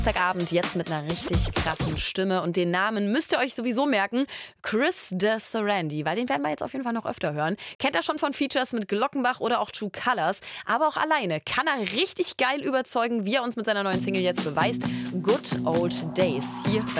Samstagabend jetzt mit einer richtig krassen Stimme und den Namen müsst ihr euch sowieso merken, Chris de Sarandi, weil den werden wir jetzt auf jeden Fall noch öfter hören. Kennt er schon von Features mit Glockenbach oder auch True Colors, aber auch alleine kann er richtig geil überzeugen, wie er uns mit seiner neuen Single jetzt beweist. Good Old Days hier bei